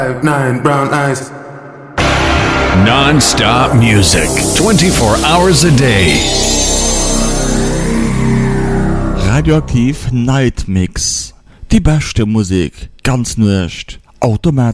9 brown eyes. Non-stop music, 24 hours a day. Radioaktiv Night Mix. Die beste Musik, ganz nicht automatisch.